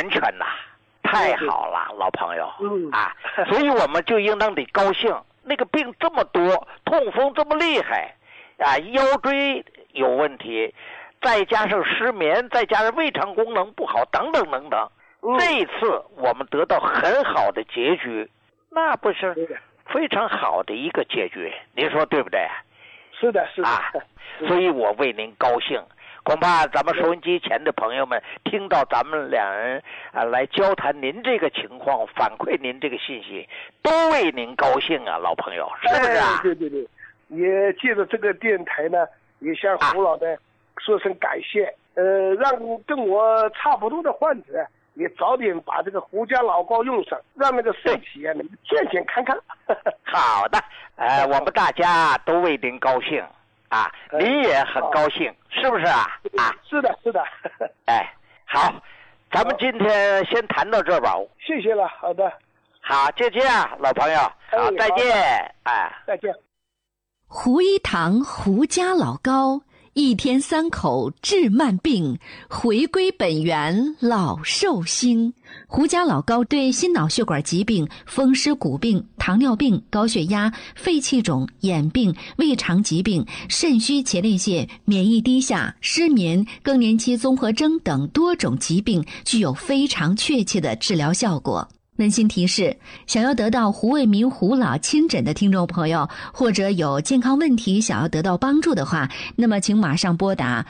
全呐，太好了，老朋友。所以我们就应当得高兴。那个病这么多，痛风这么厉害啊，腰椎有问题，再加上失眠，再加上胃肠功能不好，等等等等。这一次我们得到很好的结局，那不是非常好的一个结局，您说对不对？ 是的，是的。 所以我为您高兴。恐怕咱们收音机前的朋友们听到咱们两人来交谈您这个情况，反馈您这个信息，都为您高兴啊，老朋友，是不是啊？ 对对对，也借着这个电台呢，也向胡老呢说声感谢，让跟我差不多的患者也早点把这个胡家老膏用上，让那个身体啊能健健康康。 好的，我们大家都为您高兴。您也很高兴，是不是啊？ 是的，是的。 好，咱们今天先谈到这吧。 谢谢了，好的。 好，就这样，老朋友。好，再见。 再见。 胡一堂胡家老膏，1天3口治慢病，回归本源老寿星。胡家老膏对心脑血管疾病、风湿骨病、糖尿病、高血压、肺气肿、眼病、胃肠疾病、肾虚前列腺、免疫低下、失眠、更年期综合征等多种疾病具有非常确切的治疗效果。温馨提示，想要得到胡卫民胡老亲诊的听众朋友，或者有健康问题想要得到帮助的话，那么请马上拨打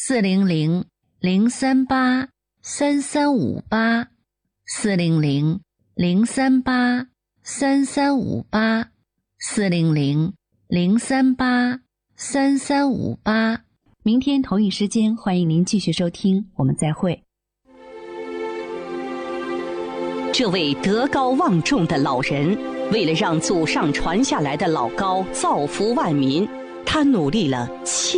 400-038-3358 400-038-3358 400-038-3358。明天同一时间，欢迎您继续收听，我们再会。 这位德高望重的老人，为了让祖上传下来的老膏造福万民，他努力了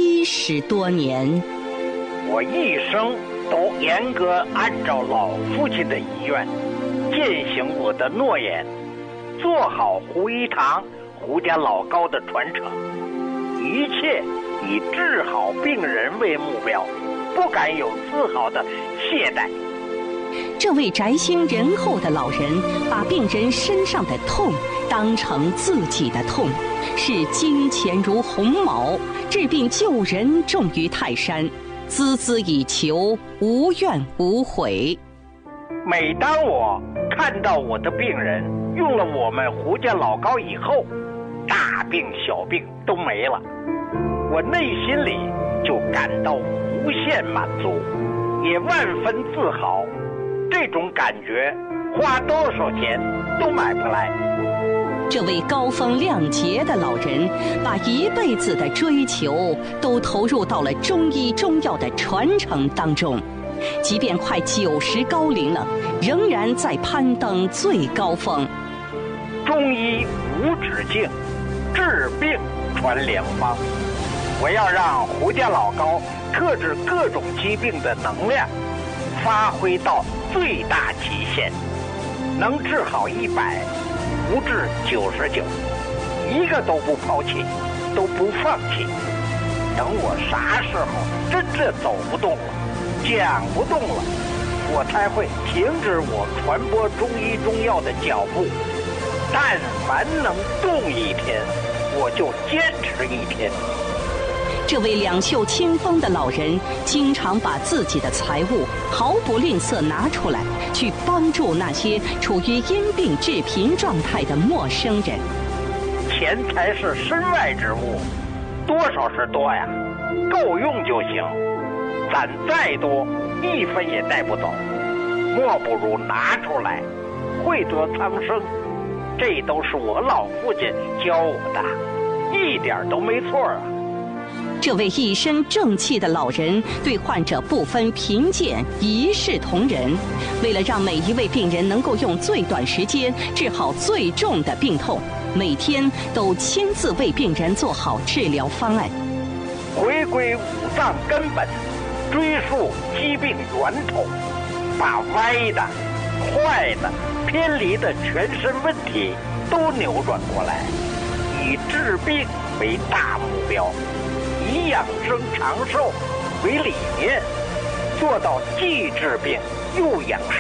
70多年。 我一生都严格按照老父亲的遗愿，践行我的诺言，做好胡一堂胡家老膏的传承，一切以治好病人为目标，不敢有丝毫的懈怠。 这位宅心仁厚的老人，把病人身上的痛当成自己的痛，视金钱如鸿毛，治病救人重于泰山，孜孜以求，无怨无悔。 每当我看到我的病人用了我们胡家老膏以后，大病小病都没了，我内心里就感到无限满足，也万分自豪。这种感觉花多少钱都买不来。 这位高风亮节的老人，把一辈子的追求都投入到了中医中药的传承当中，即便快90高龄了，仍然在攀登最高峰。 中医无止境，治病传良方。我要让胡家老膏克制各种疾病的能量发挥到最大极限，能治好100，不治99，一个都不抛弃，都不放弃。等我啥时候真正走不动了，讲不动了，我才会停止我传播中医中药的脚步。但凡能动1天，我就坚持1天。 这位两袖清风的老人，经常把自己的财物毫不吝啬拿出来，去帮助那些处于因病致贫状态的陌生人。 钱财是身外之物，多少是多呀，够用就行。攒再多，1分也带不走，莫不如拿出来，惠泽苍生。这都是我老父亲教我的，一点都没错啊。 这位一身正气的老人对患者不分贫贱，一视同仁。为了让每一位病人能够用最短时间治好最重的病痛，每天都亲自为病人做好治疗方案。 回归五脏根本，追溯疾病源头，把歪的、坏的、偏离的全身问题都扭转过来，以治病为大目标，以养生长寿为理念，做到既治病又养生。